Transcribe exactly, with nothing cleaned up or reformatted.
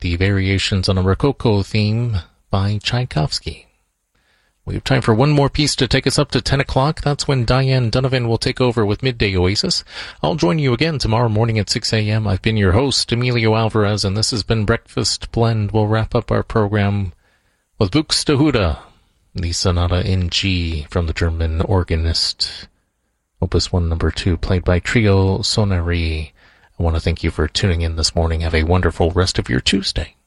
the Variations on a Rococo theme by Tchaikovsky. We have time for one more piece to take us up to ten o'clock. That's when Diane Donovan will take over with Midday Oasis. I'll join you again tomorrow morning at six a.m. I've been your host, Emilio Alvarez, and this has been Breakfast Blend. We'll wrap up our program with Buxtehude, the Sonata in G from the German organist, Opus one number two, played by Trio Soneri. I want to thank you for tuning in this morning. Have a wonderful rest of your Tuesday.